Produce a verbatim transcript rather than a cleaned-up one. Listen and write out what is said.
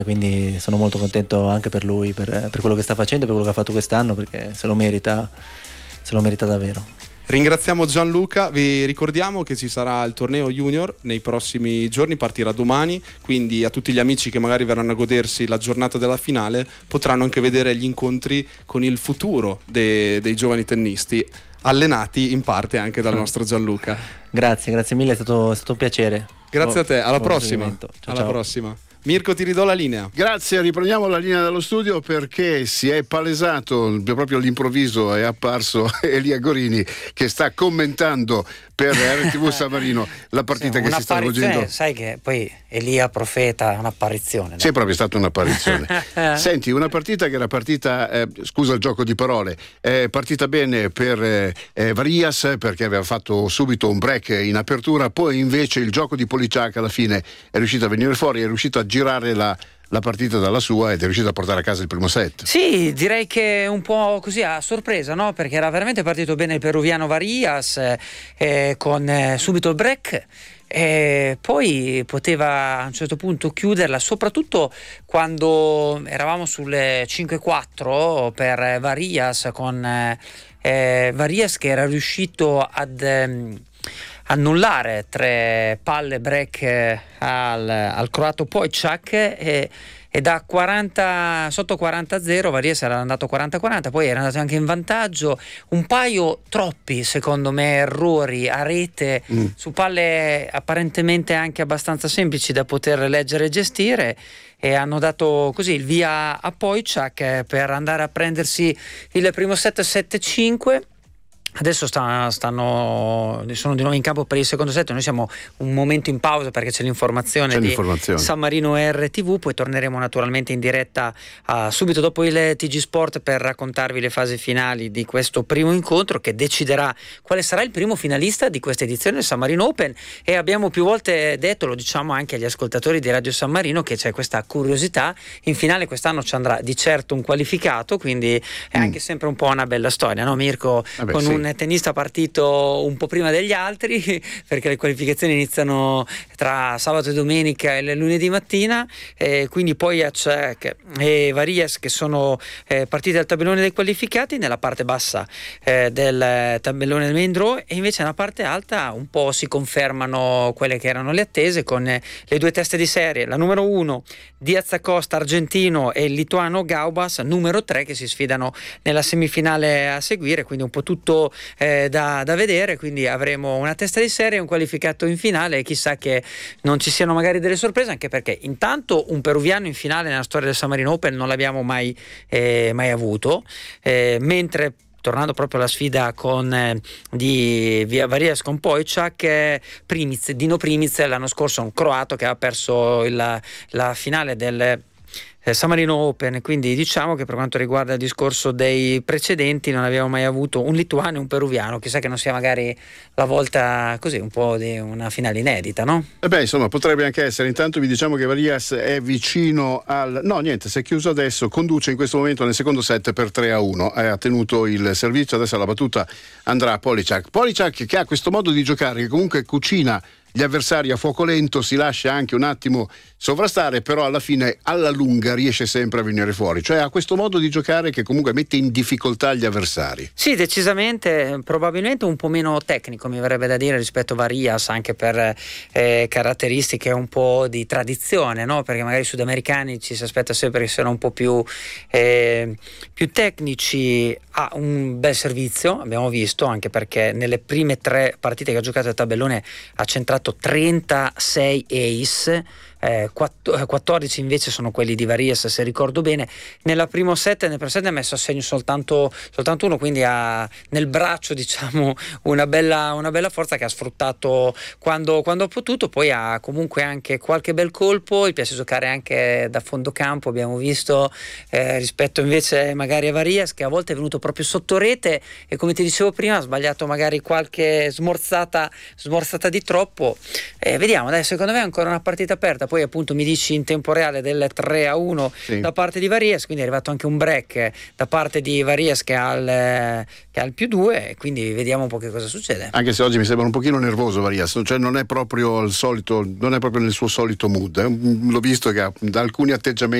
quindi sono molto contento anche per lui, per, per quello che sta facendo, per quello che ha fatto quest'anno, perché se lo merita, se lo merita davvero. Ringraziamo Gianluca, vi ricordiamo che ci sarà il torneo junior nei prossimi giorni, partirà domani, quindi a tutti gli amici che magari verranno a godersi la giornata della finale potranno anche vedere gli incontri con il futuro de- dei giovani tennisti, allenati in parte anche dal nostro Gianluca. Grazie, grazie mille, è stato, è stato un piacere. Grazie a te, alla Buon prossima. proseguimento. Ciao, alla ciao. prossima. Mirko, ti ridò la linea. Grazie, riprendiamo la linea dallo studio perché si è palesato proprio all'improvviso, è apparso Elia Gorini che sta commentando per R T V San Marino la partita sì, che si sta svolgendo. Sai che poi Elia profeta è un'apparizione, no? Sì, è proprio stata un'apparizione. Senti, una partita che era partita, eh, scusa il gioco di parole, è partita bene per eh, eh, Varillas perché aveva fatto subito un break in apertura, poi invece il gioco di Policiac alla fine è riuscito a venire fuori, è riuscito a girare la, la partita dalla sua ed è riuscito a portare a casa il primo set. Sì, direi che un po' così a sorpresa, no? Perché era veramente partito bene il peruviano Varillas eh, con eh, subito il break. E poi poteva a un certo punto chiuderla, soprattutto quando eravamo sulle cinque quattro per Varillas, con eh, Varillas che era riuscito ad ehm, annullare tre palle break eh, al, al croato Policiac e, e da quaranta sotto quaranta a zero Varillas era andato quaranta a quaranta, poi era andato anche in vantaggio, un paio troppi secondo me errori a rete mm. su palle apparentemente anche abbastanza semplici da poter leggere e gestire, e hanno dato così il via a Policiac per andare a prendersi il primo set sette cinque. Adesso sta, stanno sono di nuovo in campo per il secondo set. Noi siamo un momento in pausa perché c'è l'informazione, c'è di l'informazione. San Marino R T V, poi torneremo naturalmente in diretta uh, subito dopo il T G Sport per raccontarvi le fasi finali di questo primo incontro che deciderà quale sarà il primo finalista di questa edizione del San Marino Open. E abbiamo più volte detto, lo diciamo anche agli ascoltatori di Radio San Marino, che c'è questa curiosità: in finale quest'anno ci andrà di certo un qualificato, quindi è mm. anche sempre un po' una bella storia, no Mirko? Vabbè, con sì. un un tennista partito un po' prima degli altri perché le qualificazioni iniziano tra sabato e domenica e lunedì mattina, e quindi poi c'è e Varillas che sono eh, partite dal tabellone dei qualificati nella parte bassa eh, del tabellone del main draw, e invece nella parte alta un po' si confermano quelle che erano le attese, con eh, le due teste di serie, la numero uno Diaz Acosta argentino e il lituano Gaubas numero tre, che si sfidano nella semifinale a seguire, quindi un po' tutto Eh, da, da vedere. Quindi avremo una testa di serie, un qualificato in finale, e chissà che non ci siano magari delle sorprese, anche perché intanto un peruviano in finale nella storia del San Marino Open non l'abbiamo mai, eh, mai avuto, eh, mentre tornando proprio alla sfida con eh, di via Varillas con Policiac, eh, Primic, Dino Primic l'anno scorso, un croato che ha perso il, la finale del San Marino Open, quindi diciamo che per quanto riguarda il discorso dei precedenti non abbiamo mai avuto un lituano e un peruviano, chissà che non sia magari la volta così un po' di una finale inedita, no? E beh, insomma, potrebbe anche essere. Intanto vi diciamo che Varillas è vicino al no niente, si è chiuso adesso, conduce in questo momento nel secondo set per tre a uno, ha tenuto il servizio, adesso alla battuta andrà a Policiac. Policiac che ha questo modo di giocare che comunque cucina gli avversari a fuoco lento, si lascia anche un attimo sovrastare, però alla fine alla lunga riesce sempre a venire fuori, cioè ha questo modo di giocare che comunque mette in difficoltà gli avversari. Sì, decisamente, probabilmente un po' meno tecnico mi verrebbe da dire rispetto a Varillas, anche per eh, caratteristiche un po' di tradizione, no? Perché magari i sudamericani ci si aspetta sempre che siano un po' più, eh, più tecnici. Ha un bel servizio, abbiamo visto, anche perché nelle prime tre partite che ha giocato a tabellone ha centrato trentasei ace, eh, quattordici invece sono quelli di Varillas, se ricordo bene. Nella primo set, nel primo set ha messo a segno soltanto, soltanto uno, quindi ha nel braccio diciamo una bella, una bella forza che ha sfruttato quando, quando ha potuto. Poi ha comunque anche qualche bel colpo, gli piace giocare anche da fondo campo, abbiamo visto, eh, rispetto invece magari a Varillas che a volte è venuto proprio sotto rete e, come ti dicevo prima, ha sbagliato magari qualche smorzata, smorzata di troppo. Eh, vediamo, dai, secondo me è ancora una partita aperta. poi appunto mi dici in tempo reale del tre a uno sì. da parte di Varillas, quindi è arrivato anche un break da parte di Varillas che ha il, che ha il più due, quindi vediamo un po' che cosa succede. Anche se oggi mi sembra un pochino nervoso Varillas, cioè non è proprio il solito, non è proprio nel suo solito mood, eh. L'ho visto che ha da alcuni atteggiamenti